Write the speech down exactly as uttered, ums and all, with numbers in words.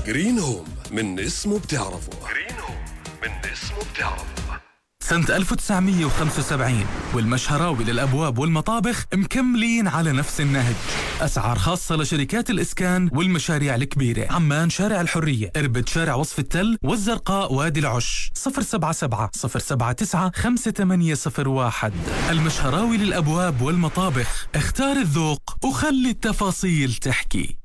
جرين هوم من اسمه بتعرفه. جرين هوم من اسمه بتعرفه. سنة ألف وتسعمية وخمسة وسبعين والمشهراوي للأبواب والمطابخ مكملين على نفس النهج. أسعار خاصة لشركات الإسكان والمشاريع الكبيرة. عمان شارع الحرية، إربد شارع وصف التل، والزرقاء وادي العش. صفر سبعة سبعة صفر سبعة تسعة خمسة ثمانية صفر واحد. المشهراوي للأبواب والمطابخ، اختار الذوق وخلي التفاصيل تحكي.